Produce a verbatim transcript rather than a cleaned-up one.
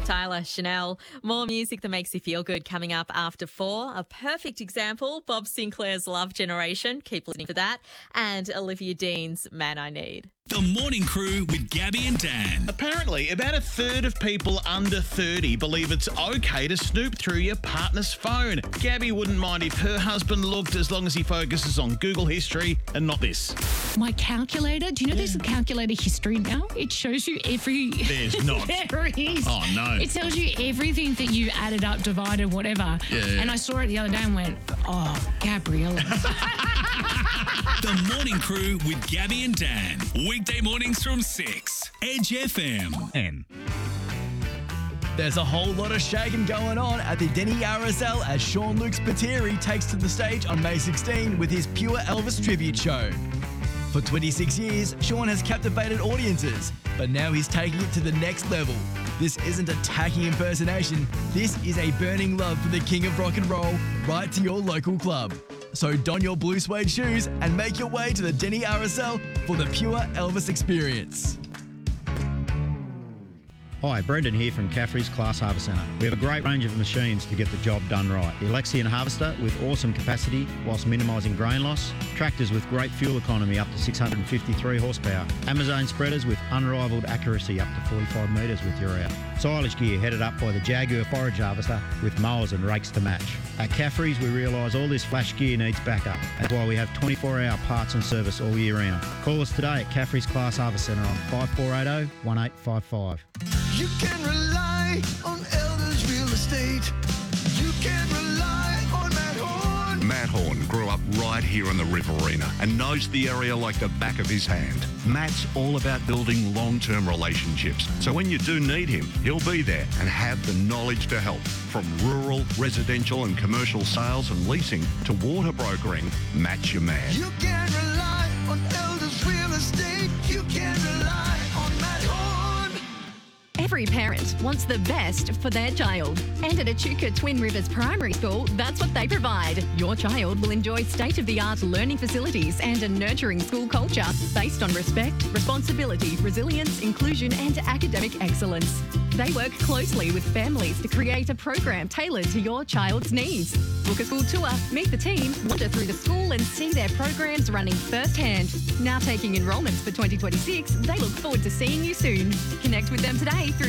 Tyler, Chanel, more music that makes you feel good coming up after four. A perfect example, Bob Sinclair's Love Generation. Keep listening for that. And Olivia Dean's Man I Need. The Morning Crew with Gabby and Dan. Apparently, about a third of people under thirty believe it's okay to snoop through your partner's phone. Gabby wouldn't mind if her husband looked as long as he focuses on Google history and not this. My calculator, do you know there's a calculator history now? It shows you every... There's not. There is. Oh, no. It tells you everything that you added up, divided, whatever. Yeah. And I saw it the other day and went, oh, Gabriella. The Morning Crew with Gabby and Dan. Weekday mornings from six. Edge F M. N. There's a whole lot of shagging going on at the Denny R S L as Sean Luke Spiteri takes to the stage on May sixteenth with his Pure Elvis tribute show. For twenty-six years, Sean has captivated audiences, but now he's taking it to the next level. This isn't a tacky impersonation, this is a burning love for the king of rock and roll right to your local club. So don your blue suede shoes and make your way to the Denny R S L for the Pure Elvis experience. Hi, Brendan here from Caffrey's Class Harvest Centre. We have a great range of machines to get the job done right. The Alexian harvester with awesome capacity whilst minimising grain loss. Tractors with great fuel economy up to six hundred fifty-three horsepower. Amazon spreaders with unrivalled accuracy up to forty-five metres with your out. Silage gear headed up by the Jaguar forage harvester with mowers and rakes to match. At Caffrey's, we realise all this flash gear needs backup. That's why we have twenty-four hour parts and service all year round. Call us today at Caffrey's Class Harvest Centre on five four eight zero, one eight five five. You can rely on Elders Real Estate. You can rely on Matt Horn. Matt Horn grew up right here in the Riverina and knows the area like the back of his hand. Matt's all about building long-term relationships. So when you do need him, he'll be there and have the knowledge to help. From rural, residential and commercial sales and leasing to water brokering, Matt's your man. You can rely on Elders Real Estate. You can rely on Matt Horn. Every parent wants the best for their child. And at Echuca Twin Rivers Primary School, that's what they provide. Your child will enjoy state-of-the-art learning facilities and a nurturing school culture based on respect, responsibility, resilience, inclusion and academic excellence. They work closely with families to create a program tailored to your child's needs. Book a school tour, meet the team, wander through the school and see their programs running firsthand. Now taking enrolments for twenty twenty-six, they look forward to seeing you soon. Connect with them today through